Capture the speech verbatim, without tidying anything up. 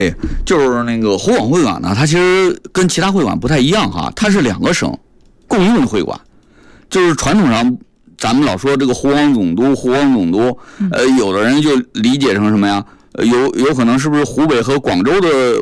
就是那个湖广会馆呢，它其实跟其他会馆不太一样哈，它是两个省共用的会馆，就是传统上咱们老说这个湖广总督，湖广总督，呃，有的人就理解成什么呀？呃，有有可能是不是湖北和广州的